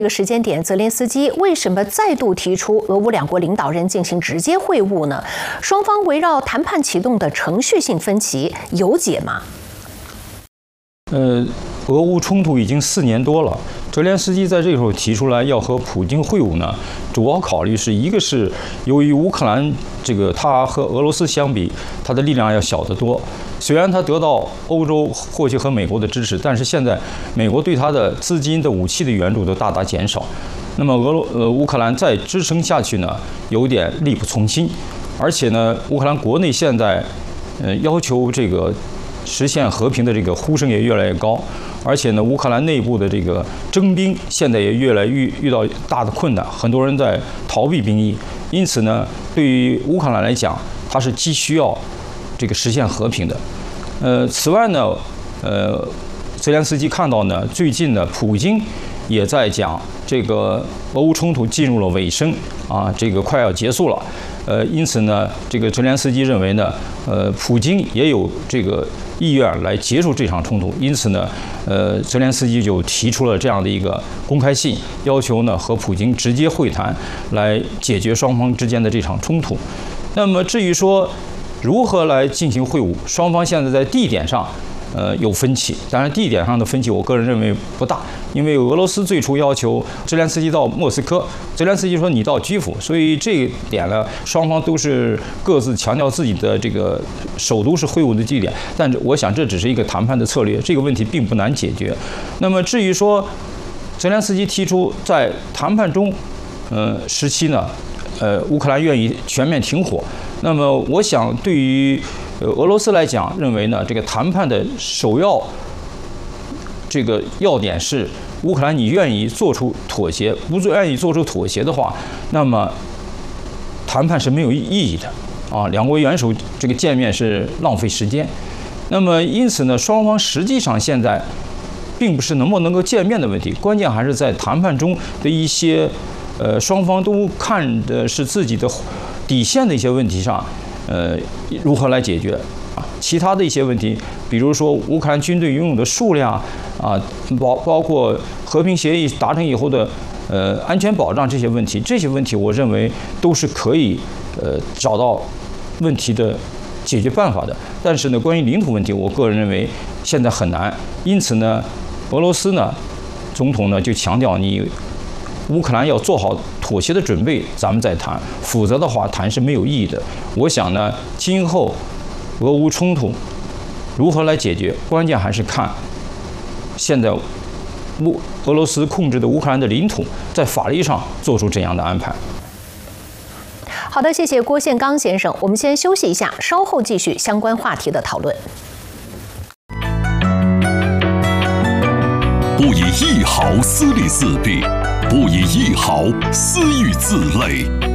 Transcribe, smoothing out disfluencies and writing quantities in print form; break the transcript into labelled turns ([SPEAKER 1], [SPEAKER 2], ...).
[SPEAKER 1] 这个时间点，泽连斯基为什么再度提出俄乌两国领导人进行直接会晤呢？双方围绕谈判启动的程序性分歧有解吗？
[SPEAKER 2] 俄乌冲突已经4年多了，泽连斯基在这时候提出来要和普京会晤呢，主要考虑是一个是由于乌克兰它和俄罗斯相比，它的力量要小得多。虽然它得到欧洲或许和美国的支持，但是现在美国对它的资金的武器的援助都大大减少。那么乌克兰再支撑下去呢，有点力不从心。而且呢，乌克兰国内现在要求实现和平的呼声也越来越高，而且呢，乌克兰内部的征兵现在也越来越遇到大的困难，很多人在逃避兵役。因此呢，对于乌克兰来讲，它是既需要实现和平的。此外呢，泽连斯基看到呢，最近呢，普京也在讲俄乌冲突进入了尾声啊，快要结束了。因此呢，泽连斯基认为呢，普京也有意愿来结束这场冲突。因此呢，泽连斯基就提出了这样的一个公开信，要求呢和普京直接会谈，来解决双方之间的这场冲突。那么至于说如何来进行会晤，双方现在在地点上有分歧，当然地点上的分歧，我个人认为不大，因为俄罗斯最初要求泽连斯基到莫斯科，泽连斯基说你到基辅，所以这一点呢，双方都是各自强调自己的首都是会晤的地点，但是我想这只是一个谈判的策略，这个问题并不难解决。那么至于说泽连斯基提出在谈判中时期呢，乌克兰愿意全面停火，那么我想对于俄罗斯来讲，认为呢，谈判的首要要点是乌克兰你愿意做出妥协，不愿意做出妥协的话，那么谈判是没有意义的啊，两国元首见面是浪费时间。那么因此呢，双方实际上现在并不是能不能够见面的问题，关键还是在谈判中的一些双方都看的是自己的底线的一些问题上，如何来解决啊？其他的一些问题，比如说乌克兰军队拥有的数量啊，包括和平协议达成以后的安全保障这些问题，我认为都是可以找到问题的解决办法的。但是呢，关于领土问题，我个人认为现在很难。因此呢，俄罗斯呢总统呢就强调乌克兰要做好妥协的准备，咱们再谈，否则的话谈是没有意义的。我想呢，今后俄乌冲突如何来解决，关键还是看现在俄罗斯控制的乌克兰的领土在法律上做出怎样的安排。
[SPEAKER 1] 好的，谢谢郭宪刚先生。我们先休息一下，稍后继续相关话题的讨论。
[SPEAKER 3] 不以一毫私利四弊，不以一毫私欲自累。